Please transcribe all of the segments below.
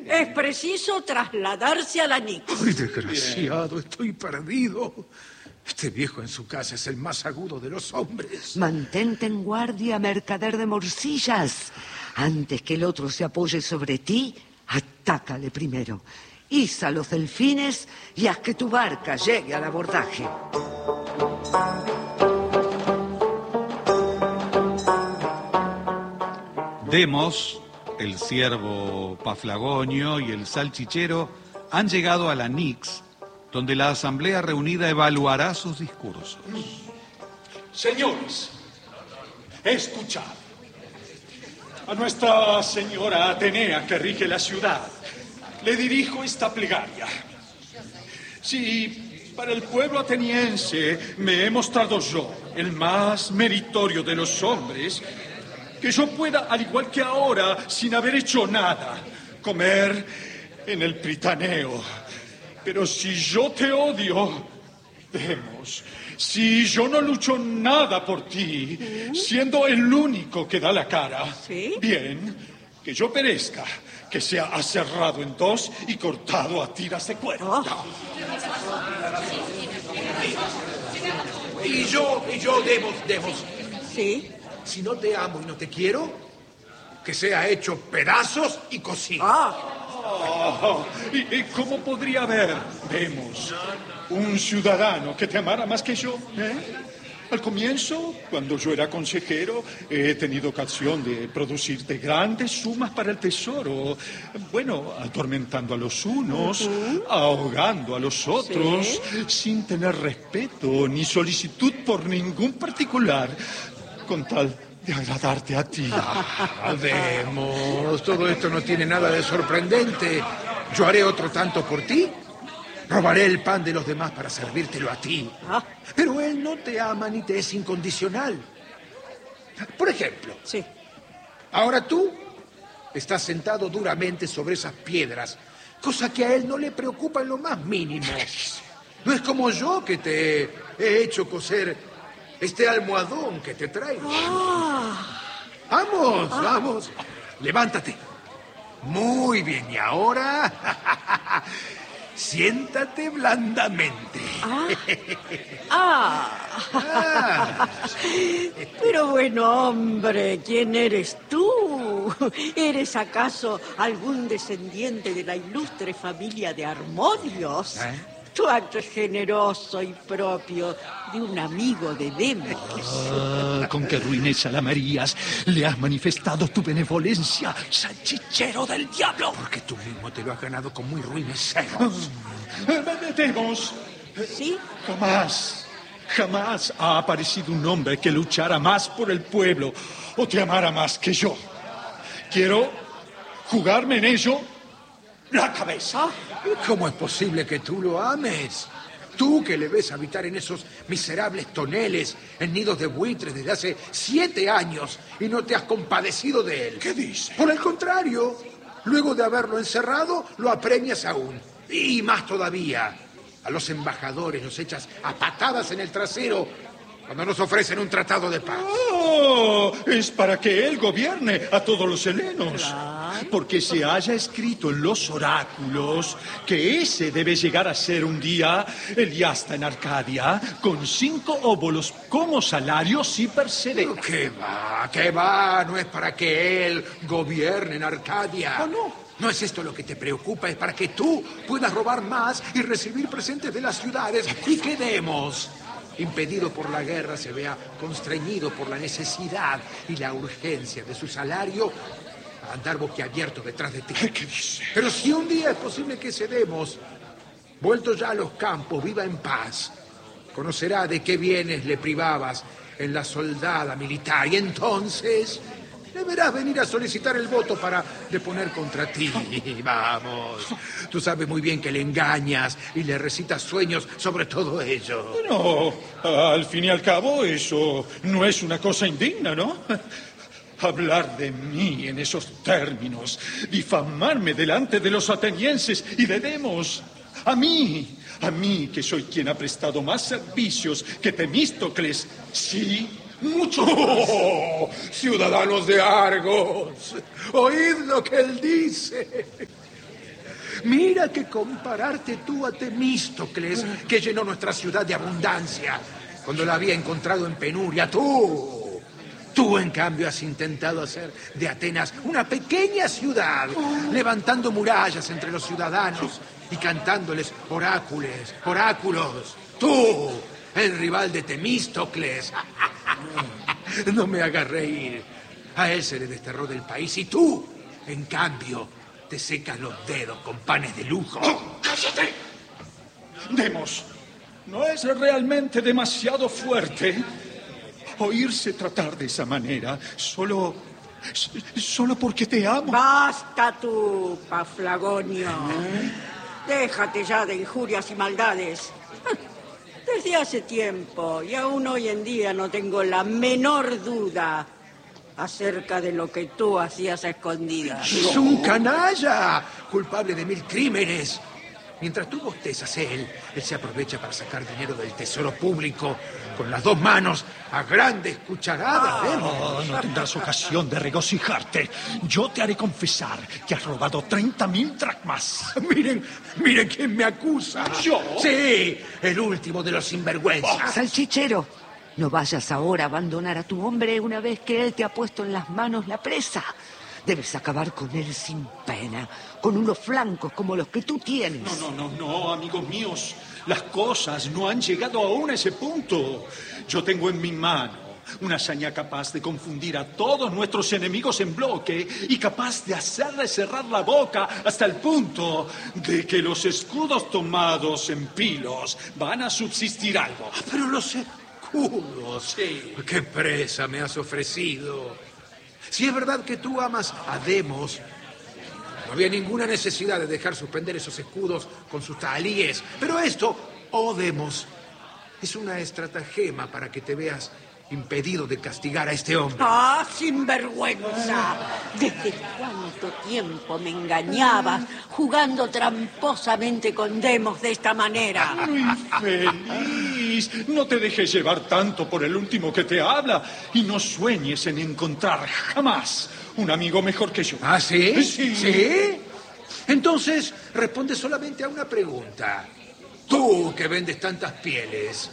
Es preciso trasladarse a la Nix. ¡Ay, desgraciado! Estoy perdido. Este viejo en su casa es el más agudo de los hombres. Mantente en guardia, mercader de morcillas. Antes que el otro se apoye sobre ti, atácale primero. Iza los delfines y haz que tu barca llegue al abordaje. Demos, el ciervo Paflagonio y el salchichero han llegado a la Nix, donde la asamblea reunida evaluará sus discursos. Señores, escuchad. A Nuestra Señora Atenea, que rige la ciudad, le dirijo esta plegaria. Si para el pueblo ateniense me he mostrado yo el más meritorio de los hombres, que yo pueda, al igual que ahora, sin haber hecho nada, comer en el Pritaneo. Pero si yo te odio, Demos, si yo no lucho nada por ti, siendo el único que da la cara, ¿Sí? Bien, que yo perezca, que sea aserrado en dos y cortado a tiras de cuero. Y yo, Demos. ¿Sí? Si no te amo y no te quiero, que sea hecho pedazos y cocido. ¿Y cómo podría haber, Demos, un ciudadano que te amara más que yo? Al comienzo, cuando yo era consejero, he tenido ocasión de producirte grandes sumas para el tesoro. Bueno, atormentando a los unos, ahogando a los otros, sin tener respeto ni solicitud por ningún particular, con tal de agradarte a ti. Demos, todo esto no tiene nada de sorprendente. Yo haré otro tanto por ti. Robaré el pan de los demás para servírtelo a ti. Pero él no te ama ni te es incondicional. Por ejemplo, Sí. ahora tú estás sentado duramente sobre esas piedras, cosa que a él no le preocupa en lo más mínimo. No es como yo que te he hecho coser este almohadón que te traigo. Vamos, levántate. Muy bien, y ahora siéntate blandamente. Pero bueno, hombre, ¿quién eres tú? ¿Eres acaso algún descendiente de la ilustre familia de Armodios? Tu acto es generoso y propio de un amigo de Demos. Con qué ruines salamarías le has manifestado tu benevolencia, salchichero del diablo. Porque tú mismo te lo has ganado con muy ruines celos. Demos, ¿Sí? jamás ha aparecido un hombre que luchara más por el pueblo o te amara más que yo. Quiero jugarme en ello la cabeza. ¿Cómo es posible que tú lo ames? Tú que le ves habitar en esos miserables toneles, en nidos de buitres desde hace 7 años y no te has compadecido de él. ¿Qué dice? Por el contrario, luego de haberlo encerrado, lo apremias aún. Y más todavía, a los embajadores los echas a patadas en el trasero cuando nos ofrecen un tratado de paz. Es para que él gobierne a todos los helenos. Porque se haya escrito en los oráculos que ese debe llegar a ser un día el Hiasta en Arcadia, con 5 óbolos como salario si persevera. ¿Qué va? No es para que él gobierne en Arcadia. No. No es esto lo que te preocupa, es para que tú puedas robar más y recibir presentes de las ciudades y que Demos, impedido por la guerra, se vea constreñido por la necesidad y la urgencia de su salario a andar boquiabierto detrás de ti. ¿Qué dice? Pero si un día es posible que ese Demos, vuelto ya a los campos, viva en paz, conocerá de qué bienes le privabas en la soldada militar y entonces deberás venir a solicitar el voto para deponer contra ti. Vamos, tú sabes muy bien que le engañas y le recitas sueños sobre todo ello. No, al fin y al cabo eso no es una cosa indigna, ¿no? Hablar de mí en esos términos, difamarme delante de los atenienses y de Demos. A mí que soy quien ha prestado más servicios que Temístocles, sí, mucho más. Ciudadanos de Argos, oíd lo que él dice. Mira que compararte tú a Temístocles, que llenó nuestra ciudad de abundancia cuando la había encontrado en penuria. Tú, en cambio, has intentado hacer de Atenas una pequeña ciudad, levantando murallas entre los ciudadanos y cantándoles oráculos. Tú, el rival de Temístocles. No me hagas reír. A él se le desterró del país y tú, en cambio, te secas los dedos con panes de lujo. ¡Oh, cállate! Demos, ¿no es realmente demasiado fuerte oírse tratar de esa manera solo porque te amo? Basta tú, Paflagonio. Déjate ya de injurias y maldades. Desde hace tiempo y aún hoy en día no tengo la menor duda acerca de lo que tú hacías a escondidas. Es un canalla, culpable de 1000 crímenes. Mientras tú bostezas, él se aprovecha para sacar dinero del tesoro público con las 2 manos a grandes cucharadas. No tendrás ocasión de regocijarte. Yo te haré confesar que has robado 30.000 dracmas. Miren quién me acusa. ¿Yo? Sí, el último de los sinvergüenzas. Salchichero, no vayas ahora a abandonar a tu hombre una vez que él te ha puesto en las manos la presa. Debes acabar con él sin pena, con unos flancos como los que tú tienes. No, amigos míos. Las cosas no han llegado aún a ese punto. Yo tengo en mi mano una hazaña capaz de confundir a todos nuestros enemigos en bloque y capaz de hacerles cerrar la boca hasta el punto de que los escudos tomados en Pilos van a subsistir algo. Pero los escudos. Sí. ¡Qué presa me has ofrecido! Si es verdad que tú amas a Demos, no había ninguna necesidad de dejar suspender esos escudos con sus tahalíes. Pero esto, Demos, es una estratagema para que te veas impedido de castigar a este hombre. ¡Ah, sinvergüenza! ¿Desde cuánto tiempo me engañabas jugando tramposamente con Demos de esta manera? ¡Infeliz! No te dejes llevar tanto por el último que te habla y no sueñes en encontrar jamás un amigo mejor que yo. ¿Ah, sí? Sí. Entonces, responde solamente a una pregunta. Tú, que vendes tantas pieles,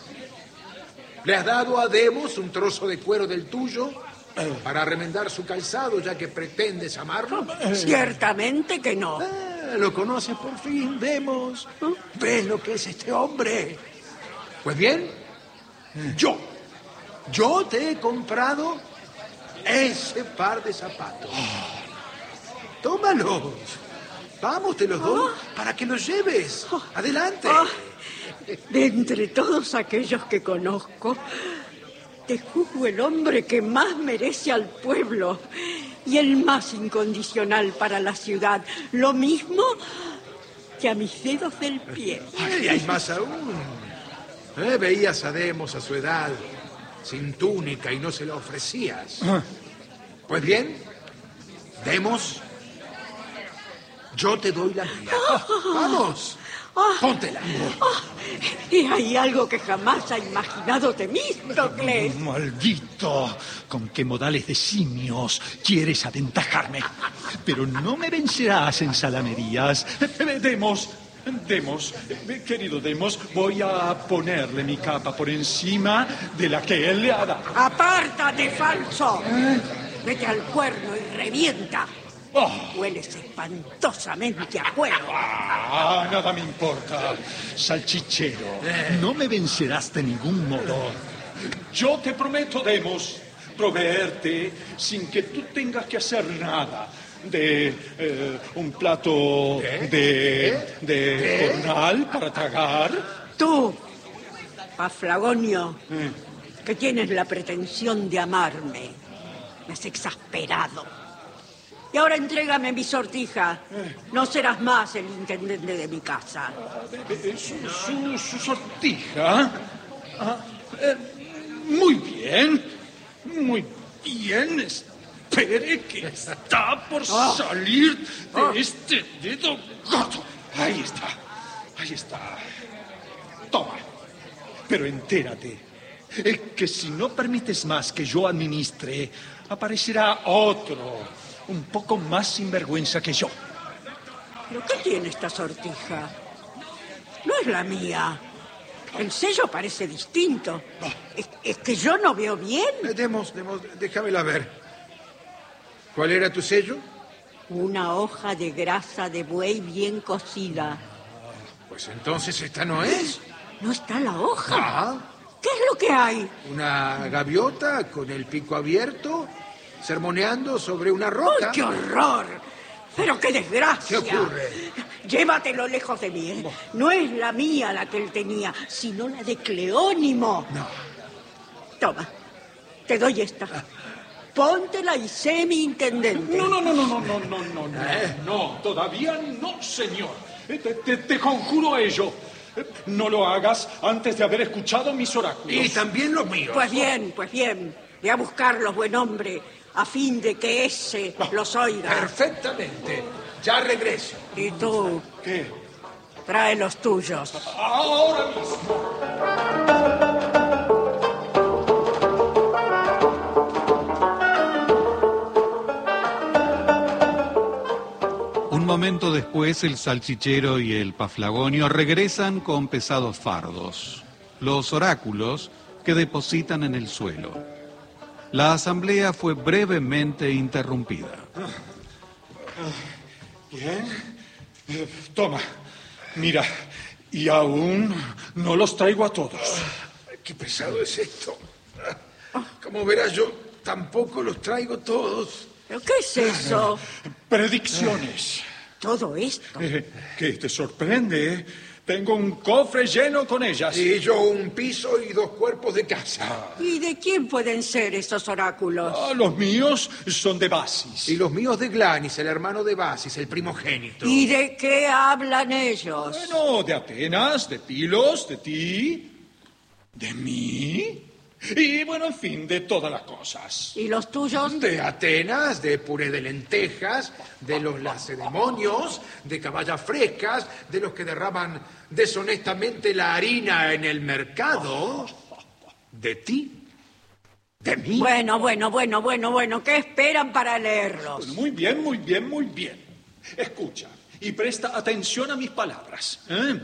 ¿le has dado a Demos un trozo de cuero del tuyo para remendar su calzado, ya que pretendes amarlo? Ciertamente que no. ¿Lo conoces por fin, Demos? ¿Ves lo que es este hombre? Pues bien, yo te he comprado ese par de zapatos. Tómalos. Vamos, te los doy para que los lleves. Adelante. De entre todos aquellos que conozco, te juzgo el hombre que más merece al pueblo y el más incondicional para la ciudad. Lo mismo que a mis dedos del pie. Y hay más aún. Veías a Demos a su edad, sin túnica, y no se la ofrecías. Pues bien, Demos, yo te doy la mía. Vamos, póntela. Y hay algo que jamás ha imaginado Temístocles. Maldito, con qué modales de simios quieres aventajarme. Pero no me vencerás en salamerías. Demos, querido Demos, voy a ponerle mi capa por encima de la que él le ha dado. ¡Apártate, falso! Vete al cuerno y revienta. Hueles espantosamente a fuego. Nada me importa, salchichero. No me vencerás de ningún modo. Yo te prometo, Demos, proveerte sin que tú tengas que hacer nada de un plato de jornal para tragar. Tú, Paflagonio, que tienes la pretensión de amarme, me has exasperado. Y ahora entrégame mi sortija. No serás más el intendente de mi casa. Su sortija. Muy bien. Espere que está por salir de este dedo gordo. Ahí está. Toma. Pero entérate que si no permites más que yo administre, aparecerá otro, un poco más sinvergüenza que yo. ¿Pero qué tiene esta sortija? No es la mía. El sello parece distinto. ¿Es que yo no veo bien? Déjamela ver. ¿Cuál era tu sello? Una hoja de grasa de buey bien cocida. Pues entonces esta no es. ¿No está la hoja? Ah, ¿Qué es lo que hay? una gaviota con el pico abierto, sermoneando sobre una roca. ¡Ay, qué horror! ¡Pero qué desgracia! ¿Qué ocurre? Llévatelo lejos de mí, ¿eh? No es la mía la que él tenía, sino la de Cleónimo. No. Toma, te doy esta. Póntela y sé mi intendente. No, todavía no, señor. Te conjuro ello. No lo hagas antes de haber escuchado mis oráculos. Y también los míos. Pues bien. Ve a buscarlos, buen hombre, a fin de que ese los oiga. Perfectamente. Ya regreso. Y tú, ¿Qué? trae los tuyos. Ahora mismo. Un momento después, el salchichero y el paflagonio regresan con pesados fardos, los oráculos que depositan en el suelo. La asamblea fue brevemente interrumpida. Bien. Toma, mira, y aún no los traigo a todos. Qué pesado es esto. Como verás, yo tampoco los traigo todos. ¿Pero qué es eso? Predicciones. Todo esto. ¿Qué te sorprende? Tengo un cofre lleno con ellas. Y yo un piso y 2 cuerpos de casa. ¿Y de quién pueden ser esos oráculos? Los míos son de Basis. Y los míos de Glanis, el hermano de Basis, el primogénito. ¿Y de qué hablan ellos? Bueno, de Atenas, de Pilos, de ti, de mí. Y bueno, en fin, de todas las cosas. ¿Y los tuyos? De Atenas, de puré de lentejas, de los lacedemonios, de caballas frescas, de los que derraman deshonestamente la harina en el mercado. De ti. De mí. Bueno. ¿Qué esperan para leerlos? Muy bien. Escucha y presta atención a mis palabras.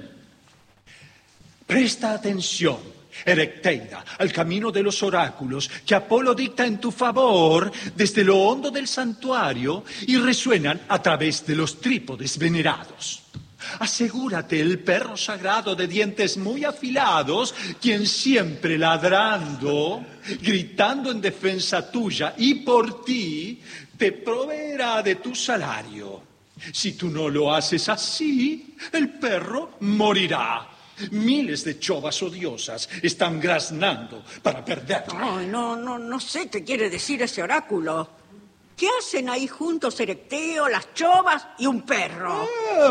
Presta atención, Erecteida, al camino de los oráculos que Apolo dicta en tu favor desde lo hondo del santuario y resuenan a través de los trípodes venerados. Asegúrate el perro sagrado de dientes muy afilados, quien siempre ladrando, gritando en defensa tuya y por ti, te proveerá de tu salario. Si tú no lo haces así, el perro morirá. Miles de chovas odiosas están graznando para perderlo. Ay, no sé qué quiere decir ese oráculo. ¿Qué hacen ahí juntos Erecteo, las chovas y un perro?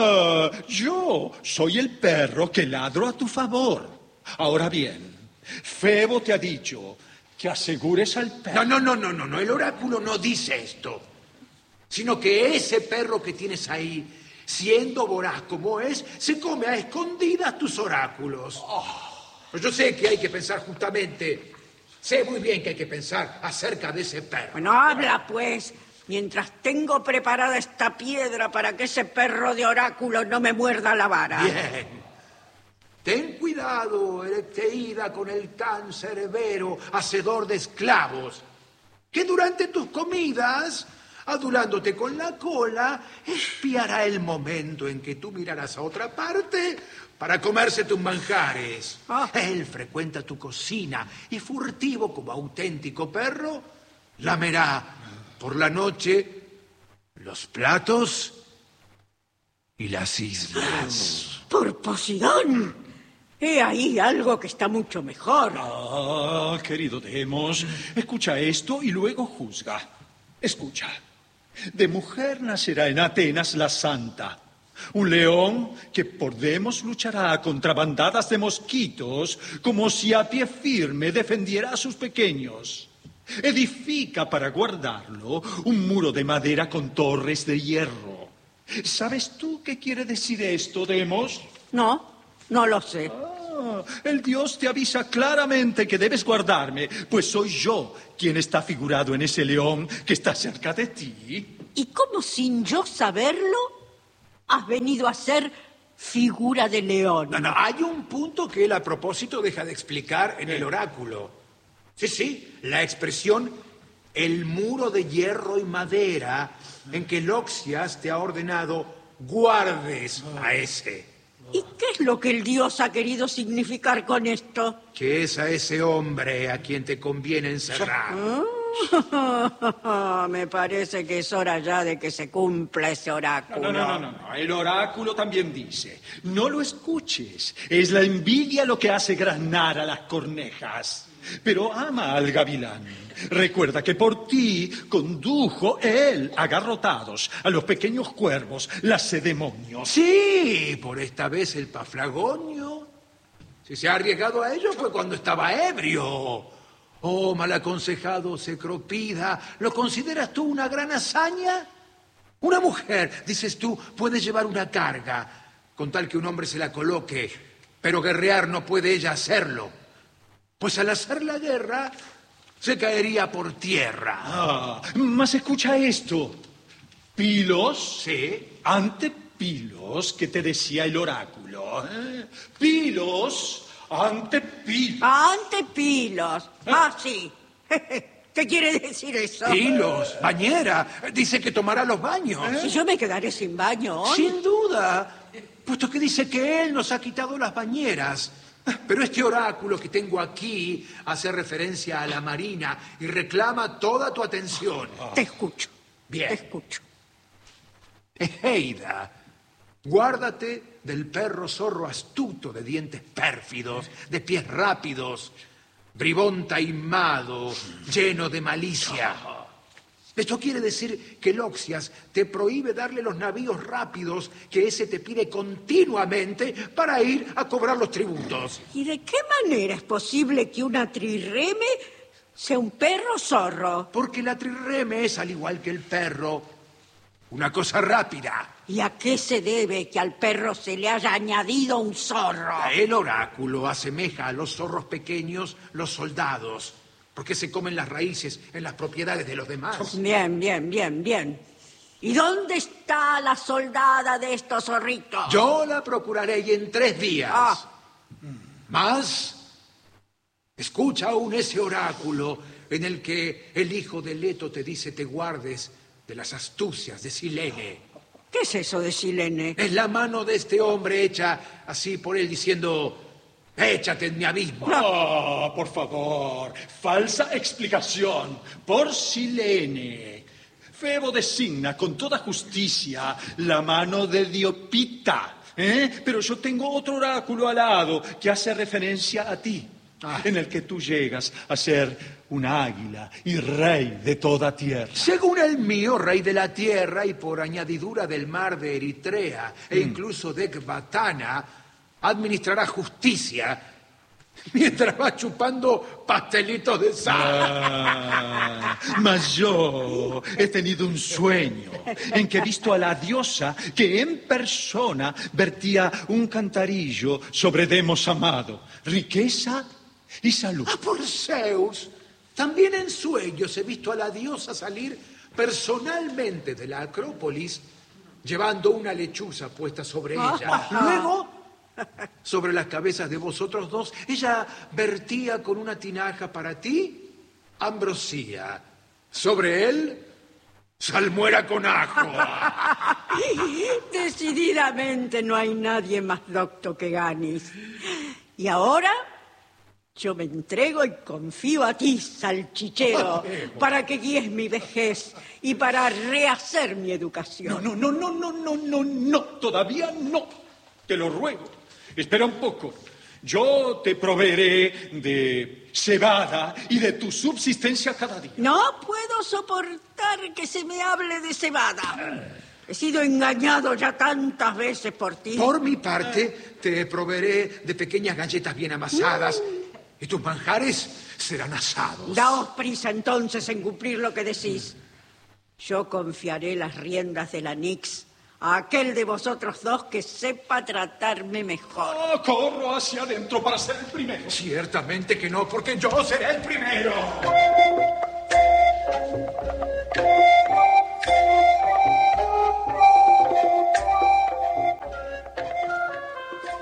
Yo soy el perro que ladro a tu favor. Ahora bien, Febo te ha dicho que asegures al perro. No, el oráculo no dice esto. Sino que ese perro que tienes ahí, siendo voraz como es, se come a escondidas tus oráculos. Pues yo sé que hay que pensar justamente, sé muy bien que hay que pensar acerca de ese perro. Bueno, habla pues, mientras tengo preparada esta piedra para que ese perro de oráculo no me muerda la vara. Bien. Ten cuidado, Erecteida, con el can cerbero, hacedor de esclavos, que durante tus comidas, adulándote con la cola, espiará el momento en que tú mirarás a otra parte para comerse tus manjares. Él frecuenta tu cocina y, furtivo como auténtico perro, lamerá por la noche los platos y las islas. ¡Por Posidón! He ahí algo que está mucho mejor. Querido Demos, escucha esto y luego juzga. Escucha. De mujer nacerá en Atenas la santa, un león que por Demos luchará contra bandadas de mosquitos, como si a pie firme defendiera a sus pequeños. Edifica para guardarlo un muro de madera con torres de hierro. ¿Sabes tú qué quiere decir esto, Demos? No lo sé. El dios te avisa claramente que debes guardarme, pues soy yo quien está figurado en ese león que está cerca de ti. ¿Y cómo sin yo saberlo? has venido a ser figura de león. No, hay un punto que él a propósito deja de explicar en el oráculo. Sí, la expresión el muro de hierro y madera en que Loxias te ha ordenado guardes a ese. ¿Y qué es lo que el dios ha querido significar con esto? Que es a ese hombre a quien te conviene encerrar. Me parece que es hora ya de que se cumpla ese oráculo. No. El oráculo también dice, no lo escuches. Es la envidia lo que hace granar a las cornejas. Pero ama al gavilán. Recuerda que por ti condujo él agarrotados a los pequeños cuervos, lacedemonios. Sí, por esta vez el paflagonio. Si se ha arriesgado a ello fue cuando estaba ebrio. Oh, mal aconsejado Cecropida, ¿lo consideras tú una gran hazaña? Una mujer, dices tú, puede llevar una carga, con tal que un hombre se la coloque, pero guerrear no puede ella hacerlo. Pues al hacer la guerra, se caería por tierra. Mas escucha esto. Pilos, Sí. ante Pilos, que te decía el oráculo. Pilos, ante Pilos. Ante Pilos. Sí. ¿Qué quiere decir eso? Pilos, bañera, dice que tomará los baños. Si yo me quedaré sin baño hoy. Sin duda, puesto que dice que él nos ha quitado las bañeras. Pero este oráculo que tengo aquí hace referencia a la marina y reclama toda tu atención. Te escucho. Bien. Te escucho. Egeida, guárdate del perro zorro astuto de dientes pérfidos, de pies rápidos, bribón taimado, lleno de malicia. Esto quiere decir que Loxias te prohíbe darle los navíos rápidos que ese te pide continuamente para ir a cobrar los tributos. ¿Y de qué manera es posible que una trireme sea un perro zorro? Porque la trireme es, al igual que el perro, una cosa rápida. ¿Y a qué se debe que al perro se le haya añadido un zorro? El oráculo asemeja a los zorros pequeños los soldados, porque se comen las raíces en las propiedades de los demás. Bien. ¿Y dónde está la soldada de estos zorritos? Yo la procuraré y en 3 días. Más, escucha aún ese oráculo en el que el hijo de Leto te dice te guardes de las astucias de Silene. ¿Qué es eso de Silene? Es la mano de este hombre hecha así por él diciendo, échate en mi abismo. Por favor, falsa explicación. Por Silene. Febo designa con toda justicia la mano de Diopita. Pero yo tengo otro oráculo al lado que hace referencia a ti, en el que tú llegas a ser un águila y rey de toda tierra. Según el mío, rey de la tierra y por añadidura del mar de Eritrea e incluso de Ecbatana, administrará justicia mientras va chupando pastelitos de sal. Mas yo he tenido un sueño en que he visto a la diosa que en persona vertía un cantarillo sobre Demos amado, riqueza y salud. Por Zeus, también en sueños he visto a la diosa salir personalmente de la Acrópolis llevando una lechuza puesta sobre ella. Luego, sobre las cabezas de vosotros dos, ella vertía con una tinaja para ti ambrosía. Sobre él, salmuera con ajo. Decididamente no hay nadie más docto que Ganis. Y ahora yo me entrego y confío a ti, salchichero, para que guíes mi vejez y para rehacer mi educación. No, todavía no. Te lo ruego. Espera un poco. Yo te proveeré de cebada y de tu subsistencia cada día. No puedo soportar que se me hable de cebada. He sido engañado ya tantas veces por ti. Por mi parte, te proveeré de pequeñas galletas bien amasadas y tus manjares serán asados. Daos prisa entonces en cumplir lo que decís. Yo confiaré las riendas de la Nix a aquel de vosotros dos que sepa tratarme mejor. Corro hacia adentro para ser el primero. Ciertamente que no, porque yo seré el primero.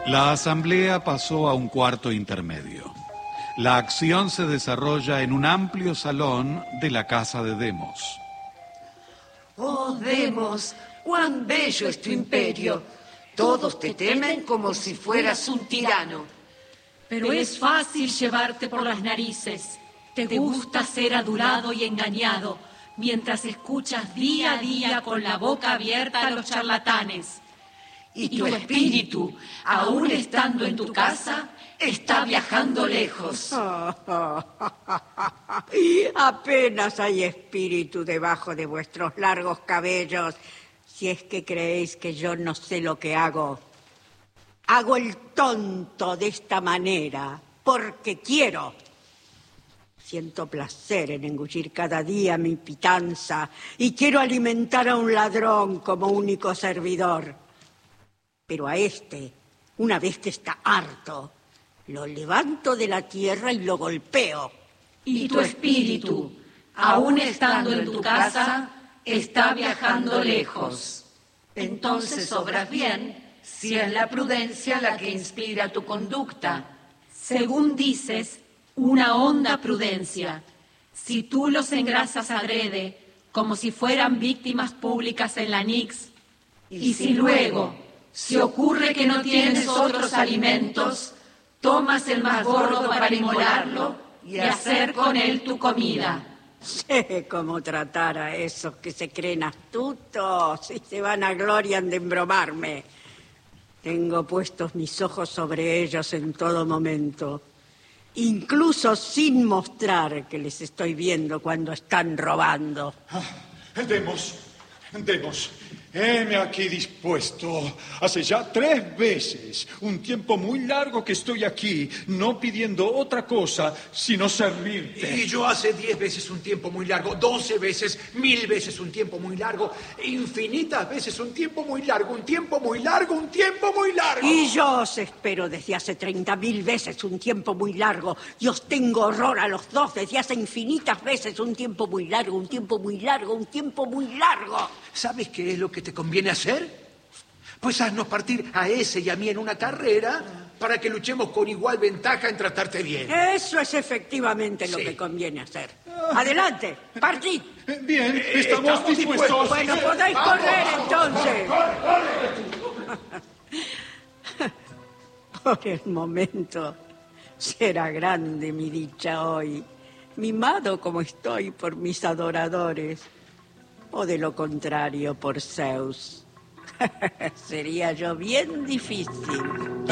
La asamblea pasó a un cuarto intermedio. La acción se desarrolla en un amplio salón de la casa de Demos. Oh, Demos, cuán bello es tu imperio. Todos te temen como si fueras un tirano. Pero es fácil llevarte por las narices. Te gusta ser adulado y engañado, mientras escuchas día a día con la boca abierta a los charlatanes. Y tu espíritu, aún estando en tu casa, está viajando lejos. Apenas hay espíritu debajo de vuestros largos cabellos, si es que creéis que yo no sé lo que hago. Hago el tonto de esta manera, porque quiero. Siento placer en engullir cada día mi pitanza y quiero alimentar a un ladrón como único servidor. Pero a este, una vez que está harto, lo levanto de la tierra y lo golpeo. Y tu espíritu, aún estando en tu casa, está viajando lejos. Entonces obras bien si es la prudencia la que inspira tu conducta. Según dices, una honda prudencia. Si tú los engrasas adrede, como si fueran víctimas públicas en la Nix, y si luego, si ocurre que no tienes otros alimentos, tomas el más gordo para inmolarlo y hacer con él tu comida. Sé cómo tratar a esos que se creen astutos y se vanaglorian de embromarme. Tengo puestos mis ojos sobre ellos en todo momento, incluso sin mostrar que les estoy viendo cuando están robando. Demos, heme aquí dispuesto. Hace ya 3 veces, un tiempo muy largo que estoy aquí, no pidiendo otra cosa sino servirte. Y yo hace 10 veces un tiempo muy largo, 12 veces, 1000 veces un tiempo muy largo, infinitas veces un tiempo muy largo, un tiempo muy largo, un tiempo muy largo. Y yo os espero desde hace 30.000 veces un tiempo muy largo, y os tengo horror a los dos desde hace infinitas veces un tiempo muy largo, un tiempo muy largo, un tiempo muy largo. ¿Sabes qué es lo que te conviene hacer? Pues haznos partir a ese y a mí en una carrera para que luchemos con igual ventaja en tratarte bien. Eso es efectivamente lo que conviene hacer. Adelante, partid. Bien, estamos dispuestos. Bueno, podéis correr entonces. Por el momento será grande mi dicha hoy, mimado como estoy por mis adoradores, o de lo contrario por Zeus. Sería yo bien difícil.